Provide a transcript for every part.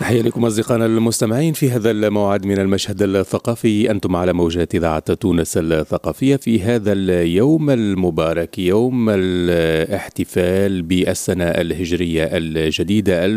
تحية لكم أصدقائنا المستمعين في هذا الموعد من المشهد الثقافي. أنتم على موجات إذاعة تونس الثقافية في هذا اليوم المبارك، يوم الاحتفال بالسنة الهجرية الجديدة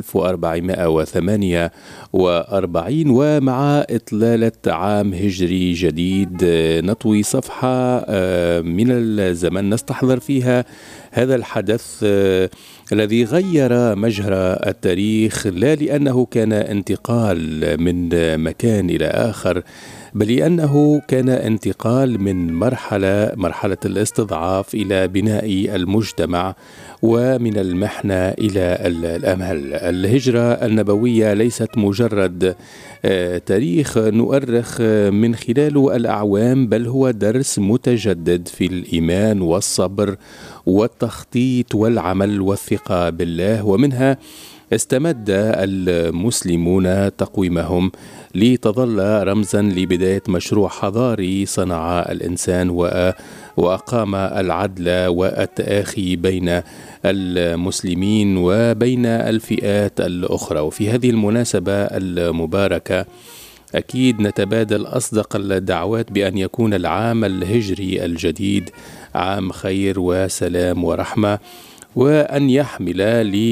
1448، ومع إطلالة عام هجري جديد نطوي صفحة من الزمن نستحضر فيها هذا الحدث الذي غير مجرى التاريخ، لا لأنه كان انتقال من مكان إلى آخر، بل لأنه كان انتقال من مرحلة الاستضعاف إلى بناء المجتمع، ومن المحنة إلى الأمل. الهجرة النبوية ليست مجرد تاريخ نؤرخ من خلاله الأعوام، بل هو درس متجدد في الإيمان والصبر والتخطيط والعمل والثقة بالله. ومنها استمد المسلمون تقويمهم لتظل رمزا لبداية مشروع حضاري صنع الإنسان وأقام العدل والتآخي بين المسلمين وبين الفئات الأخرى. وفي هذه المناسبة المباركة أكيد نتبادل أصدق الدعوات بأن يكون العام الهجري الجديد عام خير وسلام ورحمة، وأن يحمل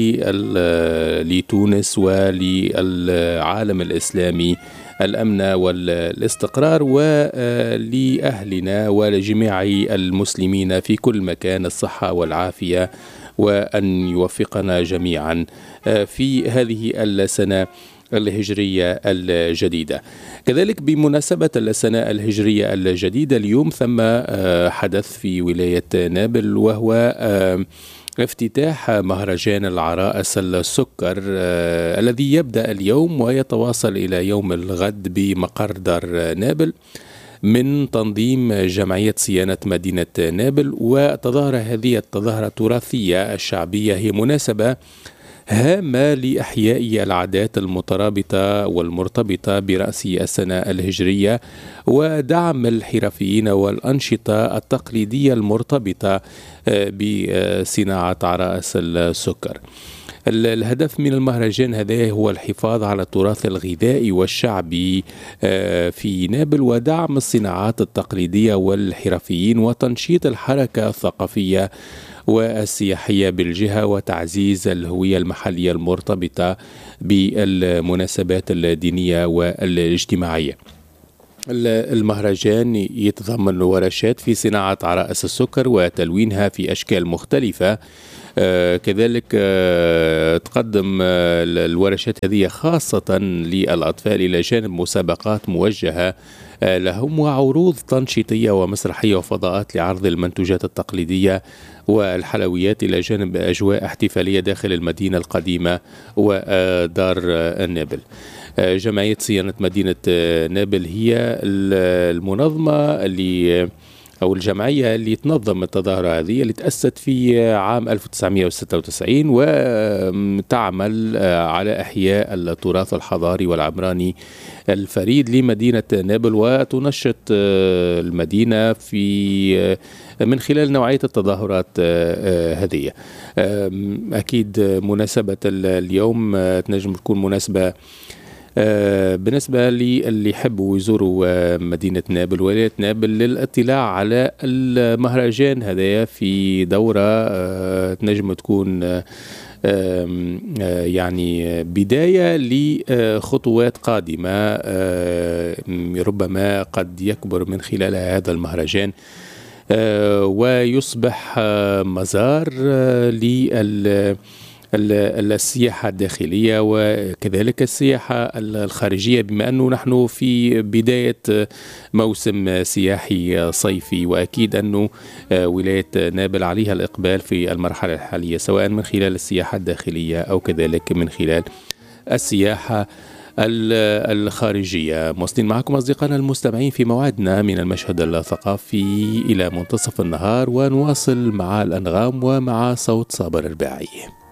لتونس وللعالم الإسلامي الأمن والاستقرار، ولأهلنا ولجميع المسلمين في كل مكان الصحة والعافية، وأن يوفقنا جميعا في هذه السنة الهجرية الجديدة. كذلك بمناسبة السنة الهجرية الجديدة اليوم ثم حدث في ولاية نابل، وهو افتتاح مهرجان العرائس السكر الذي يبدأ اليوم ويتواصل إلى يوم الغد بمقر دار نابل من تنظيم جمعية صيانة مدينة نابل. وتظاهر هذه التظاهرة التراثية الشعبية هي مناسبة هامة لإحياء العادات المترابطة والمرتبطة برأس السنة الهجرية، ودعم الحرفيين والأنشطة التقليدية المرتبطة بصناعة عرائس السكر. الهدف من المهرجان هذا هو الحفاظ على التراث الغذائي والشعبي في نابل، ودعم الصناعات التقليدية والحرفيين، وتنشيط الحركة الثقافية والسياحية بالجهة، وتعزيز الهوية المحلية المرتبطة بالمناسبات الدينية والاجتماعية. المهرجان يتضمن ورشات في صناعة عرائس السكر وتلوينها في أشكال مختلفة. كذلك تقدم الورشات هذه خاصة للأطفال إلى جانب مسابقات موجهة لهم، وعروض تنشيطية ومسرحية وفضاءات لعرض المنتوجات التقليدية والحلويات، إلى جانب أجواء احتفالية داخل المدينة القديمة ودار نابل. جمعية صيانة مدينة نابل هي المنظمة أو الجمعية اللي تنظم التظاهرة هذه، اللي تأسست في عام 1996 وتعمل على إحياء التراث الحضاري والعمراني الفريد لمدينة نابل، وتنشط المدينة في من خلال نوعية التظاهرات هذه. أكيد مناسبة اليوم تنجم تكون مناسبة بالنسبة اللي يحبوا يزوروا مدينة نابل ولاية نابل للاطلاع على المهرجان هذا في دورة تنجم تكون يعني بداية لخطوات قادمة ربما قد يكبر من خلال هذا المهرجان ويصبح مزار للسياحة الداخلية وكذلك السياحة الخارجية، بما أنه نحن في بداية موسم سياحي صيفي، وأكيد أنه ولاية نابل عليها الإقبال في المرحلة الحالية، سواء من خلال السياحة الداخلية أو كذلك من خلال السياحة الخارجية. مواصلين معكم أصدقائنا المستمعين في موعدنا من المشهد الثقافي إلى منتصف النهار، ونواصل مع الأنغام ومع صوت صابر الباعي.